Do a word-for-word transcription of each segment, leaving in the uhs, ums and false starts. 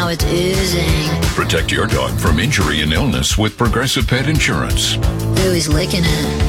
it's oozing. Protect your dog from injury and illness with Progressive Pet Insurance. Ooh, he's licking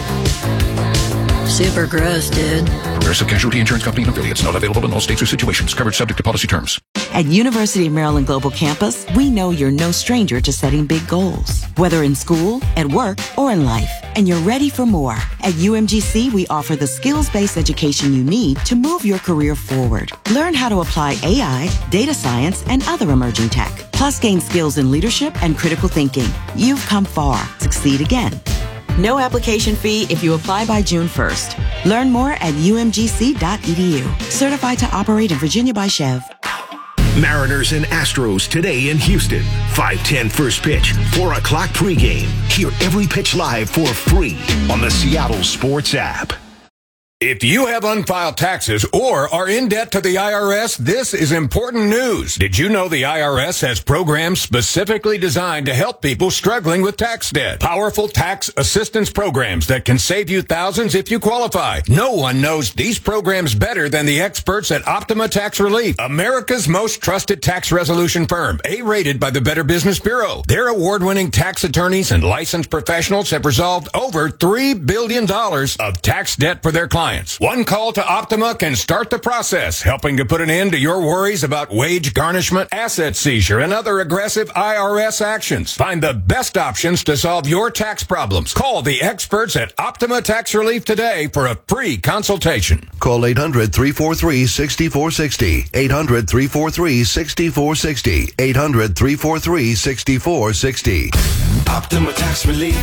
it. Super gross, dude. Progressive Casualty Insurance Company and affiliates. Not available in all states or situations. Coverage subject to policy terms. At University of Maryland Global Campus, we know you're no stranger to setting big goals, whether in school, at work, or in life, and you're ready for more. At U M G C, we offer the skills-based education you need to move your career forward. Learn how to apply A I, data science, and other emerging tech, plus gain skills in leadership and critical thinking. You've come far. Succeed again. No application fee if you apply by June first. Learn more at U M G C dot E D U. Certified to operate in Virginia by Chev. Mariners and Astros today in Houston. five ten first pitch, four o'clock pregame. Hear every pitch live for free on the Seattle Sports app. If you have unfiled taxes or are in debt to the I R S, this is important news. Did you know the I R S has programs specifically designed to help people struggling with tax debt? Powerful tax assistance programs that can save you thousands if you qualify. No one knows these programs better than the experts at Optima Tax Relief, America's most trusted tax resolution firm, A-rated by the Better Business Bureau. Their award-winning tax attorneys and licensed professionals have resolved over three billion dollars of tax debt for their clients. One call to Optima can start the process, helping to put an end to your worries about wage garnishment, asset seizure, and other aggressive I R S actions. Find the best options to solve your tax problems. Call the experts at Optima Tax Relief today for a free consultation. Call eight hundred, three four three, six four six zero. eight hundred, three four three, six four six zero. eight hundred, three four three, six four six zero. Optima Tax Relief.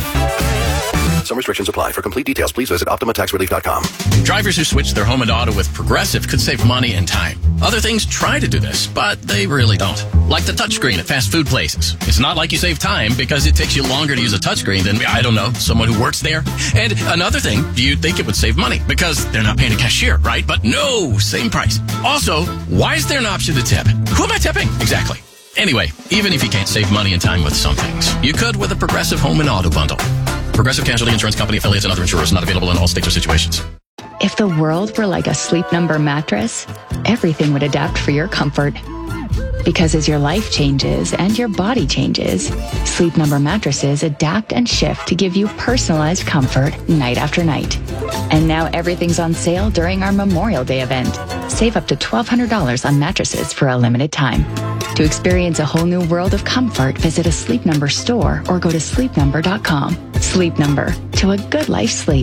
Some restrictions apply. For complete details, please visit optima tax relief dot com. Drivers who switch their home and auto with Progressive could save money and time. Other things try to do this, but they really don't. Like the touchscreen at fast food places. It's not like you save time because it takes you longer to use a touchscreen than, I don't know, someone who works there. And another thing, you'd think it would save money because they're not paying a cashier, right? But no, same price. Also, why is there an option to tip? Who am I tipping? Exactly. Anyway, even if you can't save money and time with some things, you could with a Progressive home and auto bundle. Progressive Casualty Insurance Company, affiliates, and other insurers. Not available in all states or situations. If the world were like a Sleep Number mattress, everything would adapt for your comfort. Because as your life changes and your body changes, Sleep Number mattresses adapt and shift to give you personalized comfort night after night. And now everything's on sale during our Memorial Day event. Save up to twelve hundred dollars on mattresses for a limited time. To experience a whole new world of comfort, visit a Sleep Number store or go to sleep number dot com. Sleep Number, to a good life sleep.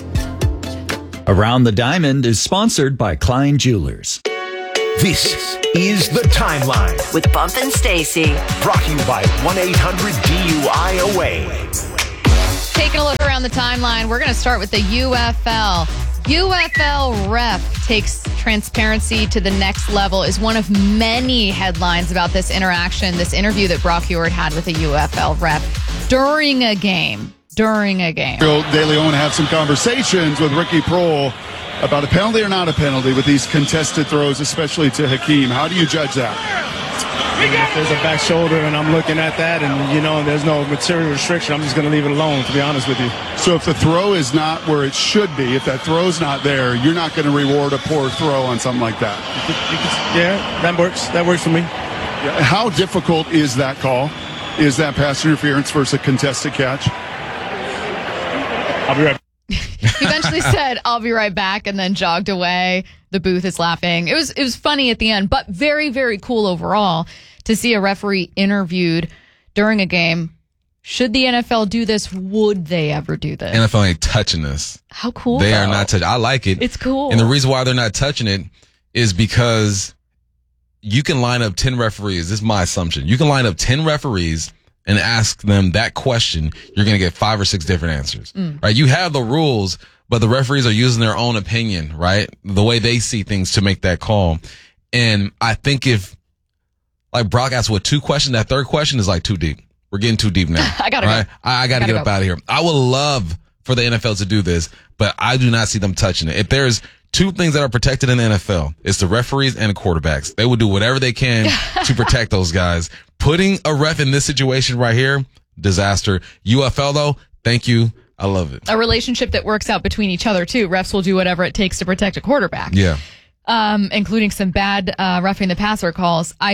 Around the Diamond is sponsored by Klein Jewelers. This is The Timeline With Bump and Stacy. brought to you by one eight hundred D U I O A. Taking a look around the timeline, we're going to start with the U F L. U F L ref takes transparency to the next level is one of many headlines about this interaction, this interview that Brock Huard had with a U F L ref during a game. During a game. De Leon have some conversations with Ricky Prohl about a penalty or not a penalty with these contested throws, especially to Hakeem. How do you judge that? If there's a back shoulder and I'm looking at that and, you know, there's no material restriction, I'm just going to leave it alone, to be honest with you. So if the throw is not where it should be, if that throw's not there, you're not going to reward a poor throw on something like that? You could, you could, yeah, that works. That works for me. Yeah. How difficult is that call? Is that pass interference versus a contested catch? I'll be right back. He eventually said, I'll be right back, and then jogged away. The booth is laughing. It was it was funny at the end, but very, very cool overall to see a referee interviewed during a game. Should the N F L do this? Would they ever do this? N F L ain't touching this. How cool. They though. are not touching. I like it. It's cool. And the reason why they're not touching it is because you can line up ten referees. This is my assumption. You can line up ten referees and ask them that question, you're going to get five or six different answers, mm. right? You have the rules, but the referees are using their own opinion, right? The way they see things to make that call. And I think if, like Brock asked what two questions, that third question is like too deep. We're getting too deep now. I gotta right? go. I, I gotta, gotta get go. up out of here. I would love for the N F L to do this, but I do not see them touching it. If there's two things that are protected in the N F L, it's the referees and the quarterbacks. They will do whatever they can to protect those guys. Putting a ref in this situation right here, disaster. U F L though, thank you. I love it. A relationship that works out between each other too. Refs will do whatever it takes to protect a quarterback. Yeah. Um, including some bad uh, roughing the passer calls. I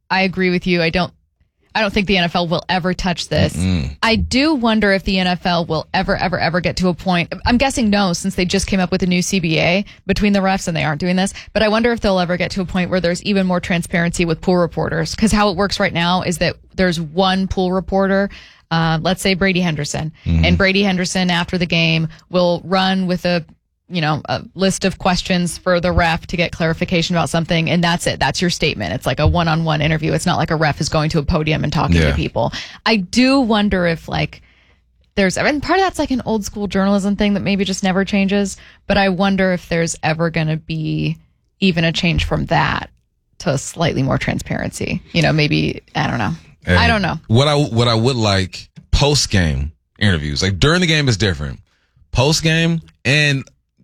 I agree with you. I don't I don't think the N F L will ever touch this. Mm-mm. I do wonder if the N F L will ever, ever, ever get to a point. I'm guessing no, since they just came up with a new C B A between the refs and they aren't doing this. But I wonder if they'll ever get to a point where there's even more transparency with pool reporters. Because how it works right now is that there's one pool reporter, uh, let's say Brady Henderson. Mhm. And Brady Henderson, after the game, will run with a you know, a list of questions for the ref to get clarification about something. And that's it. That's your statement. It's like a one-on-one interview. It's not like a ref is going to a podium and talking Yeah. to people. I do wonder if like there's, and part of that's like an old school journalism thing that maybe just never changes. But I wonder if there's ever going to be even a change from that to slightly more transparency. You know, maybe, I don't know. And I don't know. What I, what I would like post game interviews, like during the game is different. Post game and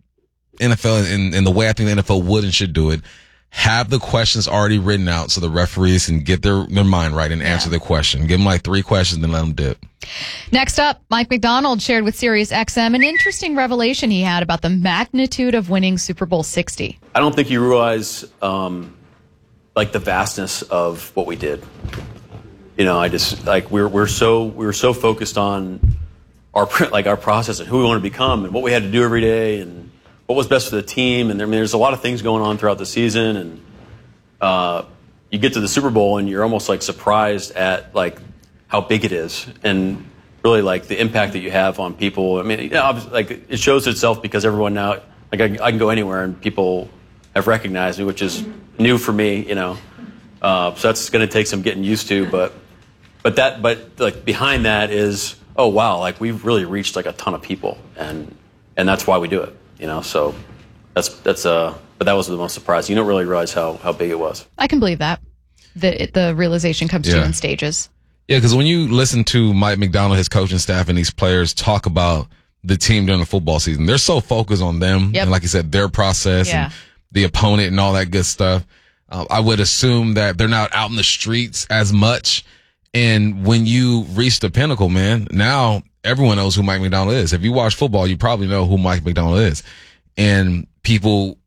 N F L and, and the way I think the N F L would and should do it, have the questions already written out so the referees can get their, their mind right and answer the question. Give them like three questions, then let them dip. Next up, Mike McDonald shared with Sirius X M an interesting revelation he had about the magnitude of winning Super Bowl sixty. I don't think you realize um, like the vastness of what we did. You know, I just like we're we're so we were so focused on our like our process and who we want to become and what we had to do every day and what was best for the team. And I mean, there's a lot of things going on throughout the season. And uh, you get to the Super Bowl and you're almost like surprised at like how big it is and really like the impact that you have on people. I mean, you know, obviously, like it shows itself because everyone now, like I, I can go anywhere and people have recognized me, which is new for me, you know. Uh, so that's going to take some getting used to. But but that but like behind that is, oh wow, like we've really reached like a ton of people, and and that's why we do it. You know, so that's that's uh, but that was the most surprising. You don't really realize how how big it was. I can believe that. The, it, the realization comes to you Yeah. in stages. Yeah, because when you listen to Mike McDonald, his coaching staff, and these players talk about the team during the football season, they're so focused on them. Yep. And like you said, their process Yeah. and the opponent and all that good stuff. Uh, I would assume that they're not out in the streets as much. And when you reach the pinnacle, man, now everyone knows who Mike McDonald is. If you watch football, you probably know who Mike McDonald is. And people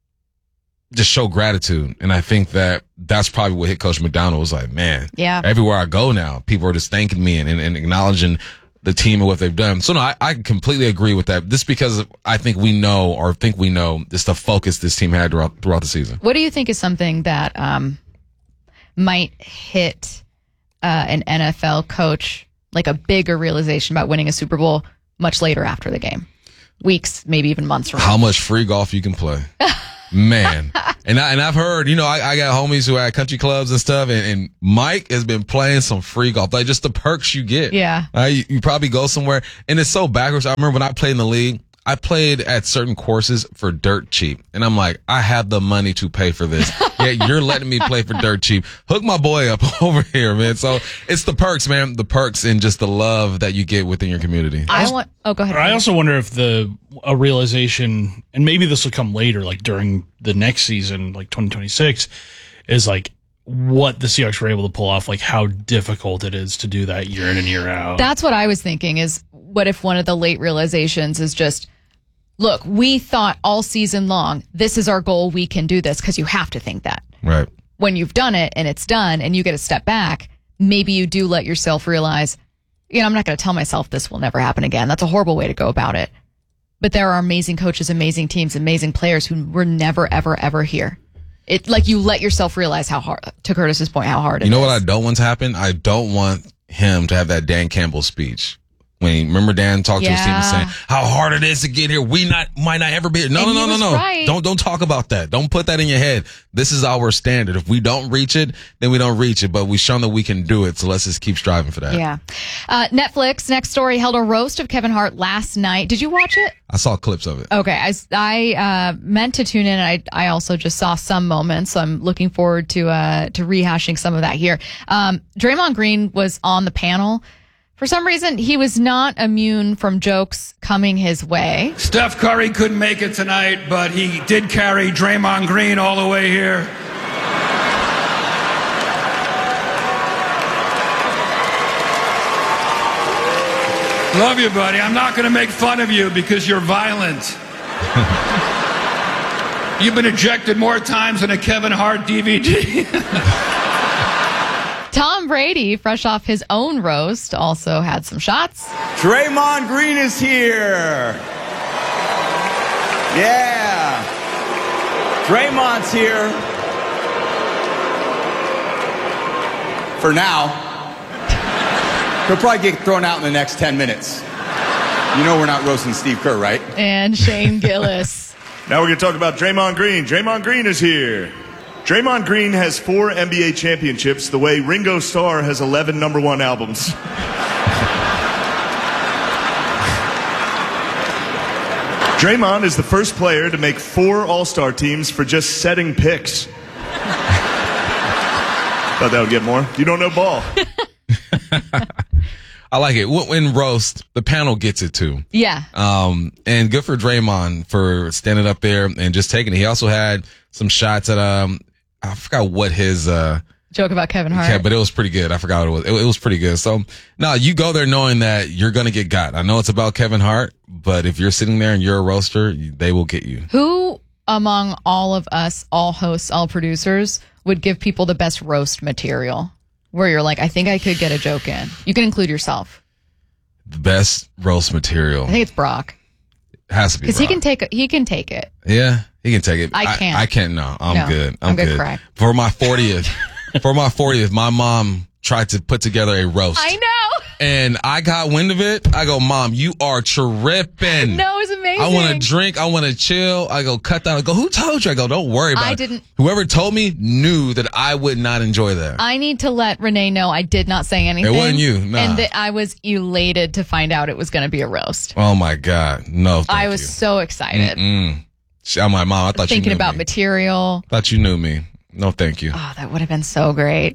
just show gratitude. And I think that that's probably what hit Coach McDonald was like, man, Yeah. everywhere I go now, people are just thanking me and, and, and acknowledging the team and what they've done. So no, I, I completely agree with that. Just because I think we know or think we know just the focus this team had throughout, throughout the season. What do you think is something that um, might hit uh, an N F L coach like a bigger realization about winning a Super Bowl much later after the game? Weeks, maybe even months from now. How much free golf you can play. Man. And I, and I've heard, you know, I, I got homies who had country clubs and stuff, and, and Mike has been playing some free golf, like just the perks you get. Yeah. Uh, you, you probably go somewhere, and it's so backwards. I remember when I played in the league, I played at certain courses for dirt cheap. And I'm like, I have the money to pay for this. Yeah, you're letting me play for dirt cheap. Hook my boy up over here, man. So it's the perks, man. The perks and just the love that you get within your community. I want. Oh, go ahead. I also wonder if the a realization, and maybe this will come later, like during the next season, like twenty twenty-six, is like what the Seahawks were able to pull off, like how difficult it is to do that year in and year out. That's what I was thinking is what if one of the late realizations is just, look, we thought all season long, this is our goal, we can do this, because you have to think that. Right. When you've done it and it's done and you get a step back, maybe you do let yourself realize, you know, I'm not going to tell myself this will never happen again. That's a horrible way to go about it. But there are amazing coaches, amazing teams, amazing players who were never, ever, ever here. It like you let yourself realize how hard, to Curtis's point, how hard it is. You know what I don't want to happen? I don't want him to have that Dan Campbell speech. When he, remember Dan talked to his team and Yeah. saying how hard it is to get here. We not might not ever be here. No, And no, he no, was no, no. right. Don't don't talk about that. Don't put that in your head. This is our standard. If we don't reach it, then we don't reach it. But we've shown that we can do it. So let's just keep striving for that. Yeah. Uh, Netflix, next story, held a roast of Kevin Hart last night. Did you watch it? I saw clips of it. Okay, I, I uh, meant to tune in. I I also just saw some moments, so I'm looking forward to uh, to rehashing some of that here. Um, Draymond Green was on the panel. For some reason, he was not immune from jokes coming his way. Steph Curry couldn't make it tonight, but he did carry Draymond Green all the way here. Love you, buddy. I'm not going to make fun of you because you're violent. You've been ejected more times than a Kevin Hart D V D. Tom Brady, fresh off his own roast, also had some shots. Draymond Green is here. Yeah. Draymond's here. For now. He'll probably get thrown out in the next ten minutes. You know we're not roasting Steve Kerr, right? And Shane Gillis. Now we're going to talk about Draymond Green. Draymond Green is here. Draymond Green has four N B A championships the way Ringo Starr has eleven number one albums. Draymond is the first player to make four All-Star teams for just setting picks. Thought that would get more. You don't know ball. I like it. In roast, the panel gets it too. Yeah. Um, and good for Draymond for standing up there and just taking it. He also had some shots at, um, I forgot what his, uh, joke about Kevin Hart. Yeah, but it was pretty good. I forgot what it was. It, it was pretty good. So, no, you go there knowing that you're going to get got. I know it's about Kevin Hart, but if you're sitting there and you're a roaster, they will get you. Who among all of us, all hosts, all producers, would give people the best roast material? Where you're like, I think I could get a joke in. You can include yourself. The best roast material. I think it's Brock. It has to be Because he Brock. can take it. He can take it. Yeah, he can take it. I can't. I, I can't. No, I'm No, good. I'm, I'm good, good. correct. For my fortieth, for my fortieth, my mom tried to put together a roast. I know. And I got wind of it. I go, Mom, you are tripping. No, it was amazing. I want to drink. I want to chill. I go, cut down. I go, who told you? I go, don't worry about I it. didn't- Whoever told me knew that I would not enjoy that. I need to let Renee know I did not say anything. It wasn't you, nah. And that I was elated to find out it was going to be a roast. Oh my God. No, thank I was you. so excited. Mm-mm. I'm like, Mom, I thought Thinking you knew about me. material. Thought you knew me. No, thank you. Oh, that would have been so great.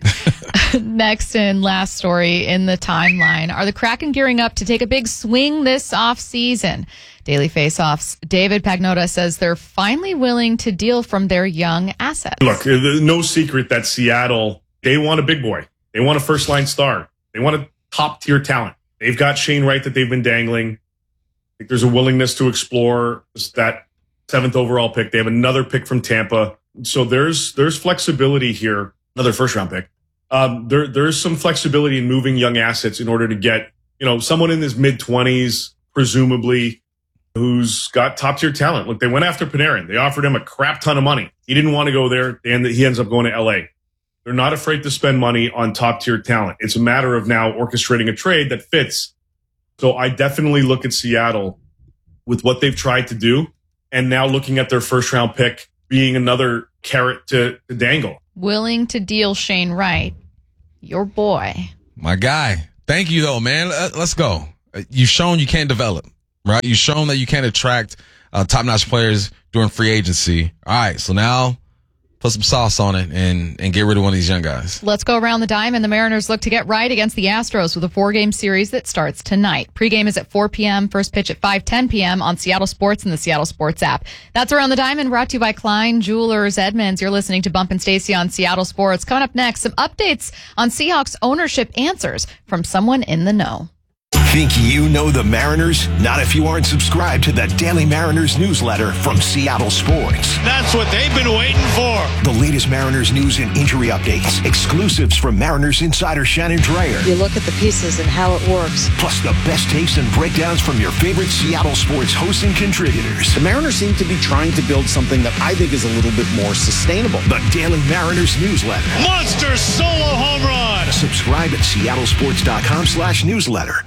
Next and last story in the timeline. Are the Kraken gearing up to take a big swing this offseason? Daily Faceoff's David Pagnotta says they're finally willing to deal from their young assets. Look, there's no secret that Seattle, they want a big boy. They want a first-line star. They want a top-tier talent. They've got Shane Wright that they've been dangling. I think there's a willingness to explore that seventh overall pick. They have another pick from Tampa. So there's there's flexibility here. Another first-round pick. Um, there there's some flexibility in moving young assets in order to get, you know, someone in his mid-twenties, presumably, who's got top-tier talent. Look, they went after Panarin. They offered him a crap ton of money. He didn't want to go there, and he ends up going to L A. They're not afraid to spend money on top-tier talent. It's a matter of now orchestrating a trade that fits. So I definitely look at Seattle with what they've tried to do, and now looking at their first-round pick being another carrot to, to dangle. Willing to deal Shane Wright, your boy. My guy. Thank you, though, man. Let- Let's go. Uh, You've shown you can't develop, right? You've shown that you can't attract uh, top-notch players during free agency. All right, so now put some sauce on it and, and get rid of one of these young guys. Let's go around the dime, and the Mariners look to get right against the Astros with a four-game series that starts tonight. Pre-game is at four p.m., first pitch at five ten p.m. on Seattle Sports and the Seattle Sports app. That's Around the Diamond, brought to you by Klein Jewelers Edmonds. You're listening to Bump and Stacy on Seattle Sports. Coming up next, some updates on Seahawks ownership answers from someone in the know. Think you know the Mariners? Not if you aren't subscribed to the Daily Mariners newsletter from Seattle Sports. That's what they've been waiting for. The latest Mariners news and injury updates, exclusives from Mariners insider Shannon Dreyer. You look at the pieces and how it works. Plus the best takes and breakdowns from your favorite Seattle sports hosts and contributors. The Mariners seem to be trying to build something that I think is a little bit more sustainable. The Daily Mariners newsletter. Monster solo home run. Subscribe at seattlesports.com slash newsletter.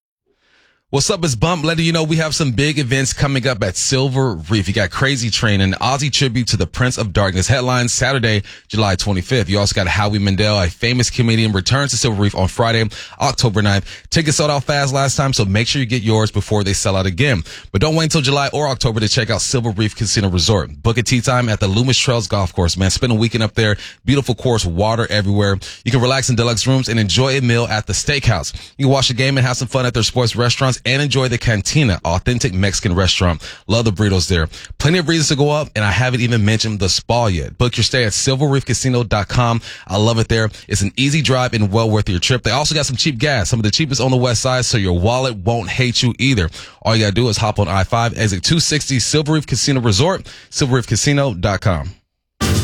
What's up, it's Bump, letting you know we have some big events coming up at Silver Reef. You got Crazy Train, an Aussie tribute to the Prince of Darkness. Headlines Saturday, July twenty-fifth. You also got Howie Mandel, a famous comedian, returns to Silver Reef on Friday, October ninth. Tickets sold out fast last time, so make sure you get yours before they sell out again. But don't wait until July or October to check out Silver Reef Casino Resort. Book a tea time at the Loomis Trails Golf Course, man. Spend a weekend up there. Beautiful course, water everywhere. You can relax in deluxe rooms and enjoy a meal at the steakhouse. You can watch a game and have some fun at their sports restaurants and enjoy the Cantina, authentic Mexican restaurant. Love the burritos there. Plenty of reasons to go up, and I haven't even mentioned the spa yet. Book your stay at silver reef casino dot com. I love it there. It's an easy drive and well worth your trip. They also got some cheap gas, some of the cheapest on the west side, so your wallet won't hate you either. All you gotta do is hop on I five, exit two sixty, Silver Reef Casino Resort, silver reef casino dot com.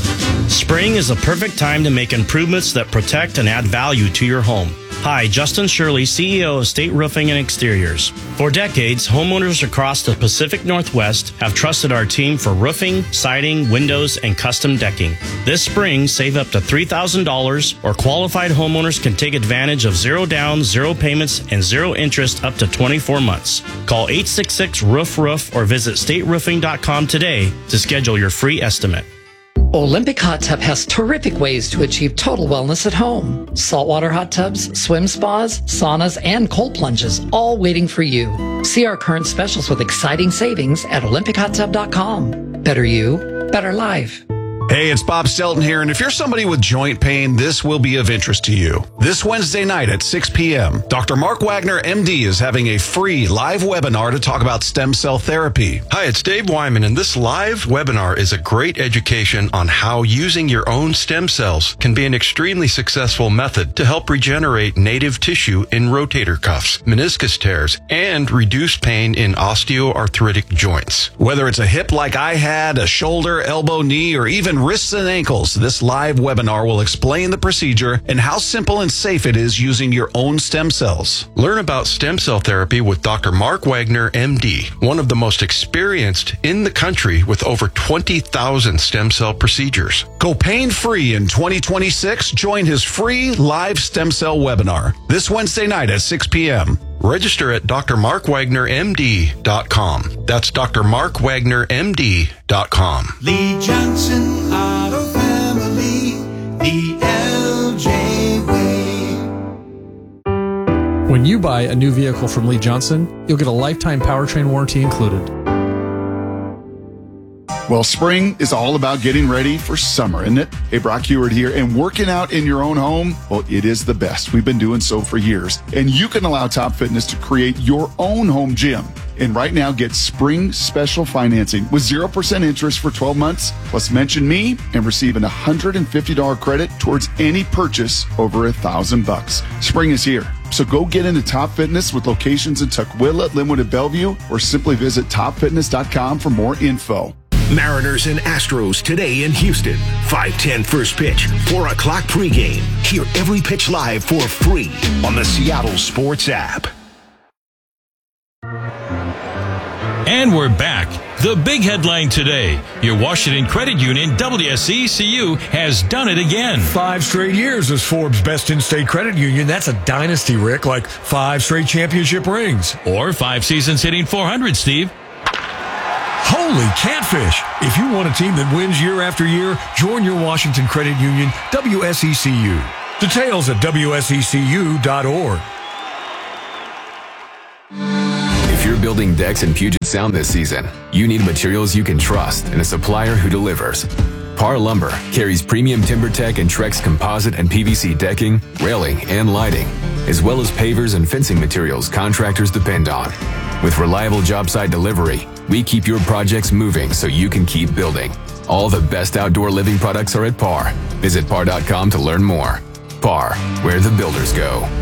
Spring is the perfect time to make improvements that protect and add value to your home. Hi, Justin Shirley, C E O of State Roofing and Exteriors. For decades, homeowners across the Pacific Northwest have trusted our team for roofing, siding, windows, and custom decking. This spring, save up to three thousand dollars, or qualified homeowners can take advantage of zero down, zero payments, and zero interest up to twenty-four months. Call eight six six, roof roof or visit state roofing dot com today to schedule your free estimate. Olympic Hot Tub has terrific ways to achieve total wellness at home. Saltwater hot tubs, swim spas, saunas, and cold plunges, all waiting for you. See our current specials with exciting savings at olympic hot tub dot com. Better you, better life. Hey, it's Bob Stelton here, and if you're somebody with joint pain, this will be of interest to you. This Wednesday night at six p.m., Doctor Mark Wagner, M D, is having a free live webinar to talk about stem cell therapy. Hi, it's Dave Wyman, and this live webinar is a great education on how using your own stem cells can be an extremely successful method to help regenerate native tissue in rotator cuffs, meniscus tears, and reduce pain in osteoarthritic joints. Whether it's a hip like I had, a shoulder, elbow, knee, or even wrists and ankles, this live webinar will explain the procedure and how simple and safe it is using your own stem cells. Learn about stem cell therapy with Doctor Mark Wagner, M D, one of the most experienced in the country with over twenty thousand stem cell procedures. Go pain-free in twenty twenty-six. Join his free live stem cell webinar this Wednesday night at six p.m. Register at d r mark wagner m d dot com. That's d r mark wagner m d dot com. Lee Johnson Auto Family, the L J way. When you buy a new vehicle from Lee Johnson, you'll get a lifetime powertrain warranty included. Well, spring is all about getting ready for summer, isn't it? Hey, Brock Heward here, and working out in your own home, well, it is the best. We've been doing so for years. And you can allow Top Fitness to create your own home gym. And right now, get spring special financing with zero percent interest for twelve months, plus mention me and receive an one hundred fifty dollars credit towards any purchase over a thousand bucks. Spring is here. So go get into Top Fitness with locations in Tukwila, Linwood, and Bellevue, or simply visit top fitness dot com for more info. Mariners and Astros today in Houston. five ten first pitch, four o'clock pregame. Hear every pitch live for free on the Seattle Sports app. And we're back. The big headline today. Your Washington Credit Union, W S E C U, has done it again. Five straight years as Forbes' best in-state credit union. That's a dynasty, Rick, like five straight championship rings. Or five seasons hitting four hundred, Steve. Holy catfish! If you want a team that wins year after year, join your Washington Credit Union, W S E C U. Details at W S E C U dot org. If you're building decks in Puget Sound this season, you need materials you can trust and a supplier who delivers. Par Lumber carries premium TimberTech and Trex composite and P V C decking, railing, and lighting, as well as pavers and fencing materials contractors depend on. With reliable job site delivery, we keep your projects moving so you can keep building. All the best outdoor living products are at Par. Visit par dot com to learn more. Par, where the builders go.